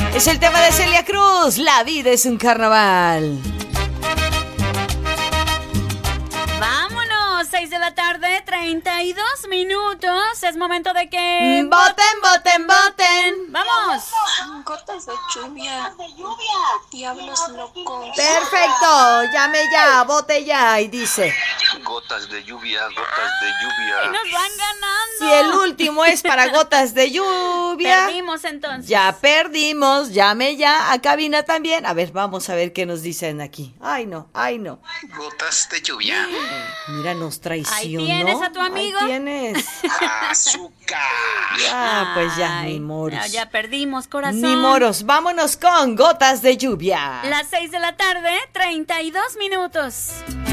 Es el tema de Celia Cruz. La vida es un carnaval. Vámonos, 6 de la tarde, 32 minutos. Es momento de que... ¡Voten, voten, voten! ¡Vamos! Gotas de lluvia. Diablos locos. Perfecto, llame ya, vote ya. Y dice... Gotas de lluvia, gotas de lluvia. Y nos van ganando. Si el último es para gotas de lluvia... Perdimos entonces. Ya perdimos, llame ya a cabina también. A ver, vamos a ver qué nos dicen aquí. Ay, no, ay, no. Gotas de lluvia. Mira, nos traicionó. Ahí tienes a tu amigo. Ahí tienes. Azúcar. Ya, pues ya, Ay, ni moros. ya perdimos, corazón. Ni moros. Vámonos con gotas de lluvia. Las 6 de la tarde, 32 minutos.